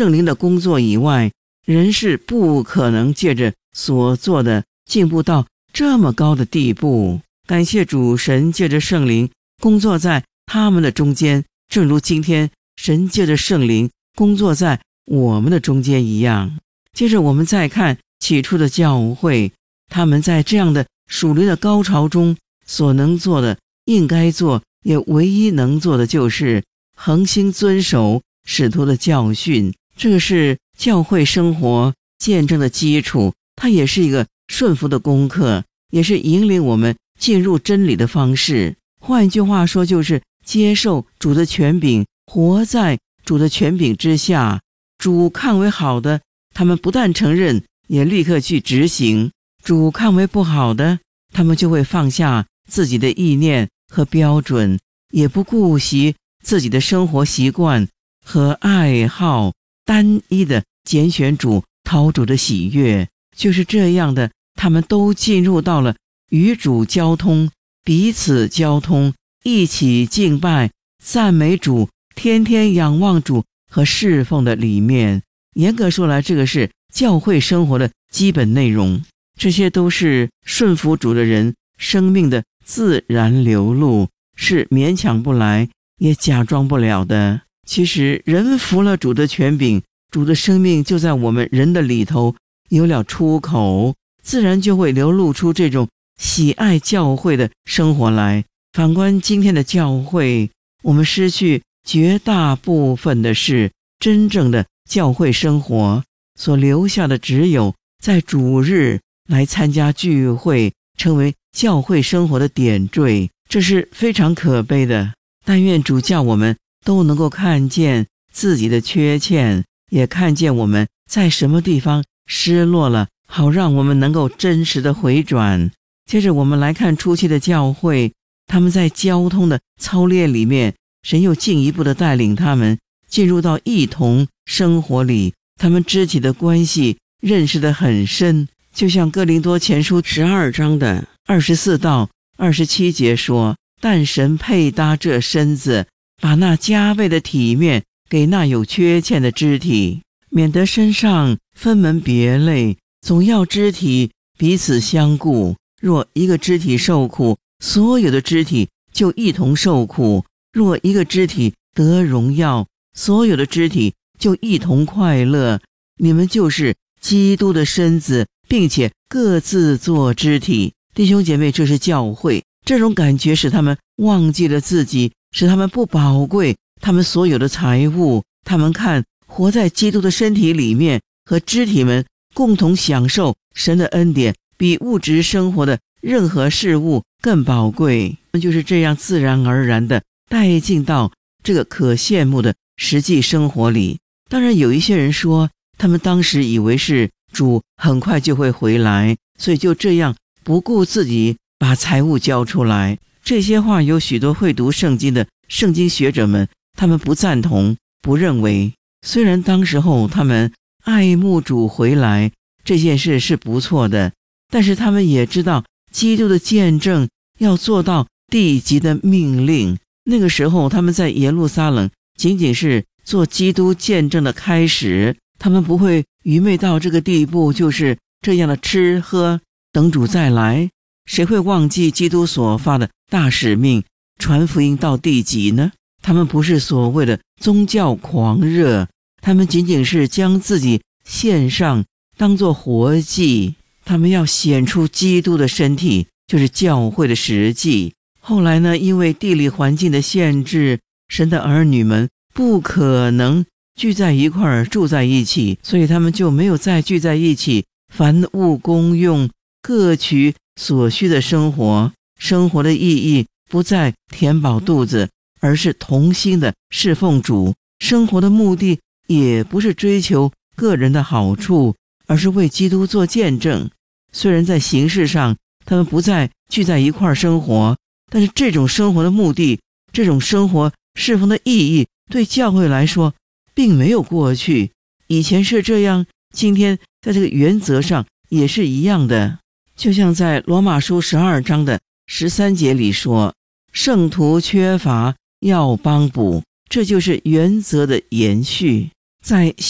圣灵的工作以外，人是不可能借着所做的进步到这么高的地步。感谢主，神借着圣灵工作在他们的中间，正如今天神借着圣灵工作在我们的中间一样。接着我们再看起初的教会，他们在这样的属灵的高潮中所能做的，应该做也唯一能做的就是恒心遵守使徒的教训。这个是教会生活见证的基础，它也是一个顺服的功课，也是引领我们进入真理的方式。换一句话说，就是接受主的权柄，活在主的权柄之下。主看为好的，他们不但承认，也立刻去执行；主看为不好的，他们就会放下自己的意念和标准，也不顾惜自己的生活习惯和爱好，单一的拣选主，讨主的喜悦。就是这样的，他们都进入到了与主交通，彼此交通，一起敬拜赞美主，天天仰望主和侍奉的里面。严格说来，这个是教会生活的基本内容，这些都是顺服主的人生命的自然流露，是勉强不来也假装不了的。其实人服了主的权柄，主的生命就在我们人的里头有了出口，自然就会流露出这种喜爱教会的生活来。反观今天的教会，我们失去绝大部分的是真正的教会生活，所留下的只有在主日来参加聚会，成为教会生活的点缀，这是非常可悲的。但愿主叫我们都能够看见自己的缺陷，也看见我们在什么地方失落了，好让我们能够真实的回转。接着我们来看初期的教会，他们在交通的操练里面，神又进一步的带领他们进入到一同生活里，他们肢体的关系认识得很深。就像哥林多前书12章的24到27节说，但神配搭这身子，把那加倍的体面给那有缺陷的肢体，免得身上分门别类，总要肢体彼此相顾。若一个肢体受苦，所有的肢体就一同受苦；若一个肢体得荣耀，所有的肢体就一同快乐。你们就是基督的身子，并且各自做肢体。弟兄姐妹，这是教会。这种感觉使他们忘记了自己，使他们不宝贵他们所有的财物。他们看活在基督的身体里面，和肢体们共同享受神的恩典，比物质生活的任何事物更宝贵。就是这样自然而然的带进到这个可羡慕的实际生活里。当然有一些人说，他们当时以为是主很快就会回来，所以就这样不顾自己把财物交出来。这些话有许多会读圣经的圣经学者们，他们不赞同，不认为。虽然当时候他们爱慕主回来这件事是不错的，但是他们也知道基督的见证要做到地级的命令。那个时候他们在耶路撒冷仅仅是做基督见证的开始，他们不会愚昧到这个地步，就是这样的吃喝等主再来。谁会忘记基督所发的大使命，传福音到地极呢？他们不是所谓的宗教狂热，他们仅仅是将自己献上当作活祭。他们要显出基督的身体，就是教会的实际。后来呢，因为地理环境的限制，神的儿女们不可能聚在一块儿住在一起，所以他们就没有再聚在一起，凡物公用，各取所需的生活。生活的意义不在填饱肚子，而是同心的侍奉主。生活的目的也不是追求个人的好处，而是为基督做见证。虽然在形式上他们不再聚在一块儿生活，但是这种生活的目的，这种生活侍奉的意义，对教会来说并没有过去。以前是这样，今天在这个原则上也是一样的。就像在罗马书12章的13节里说，圣徒缺乏要帮补，这就是原则的延续。在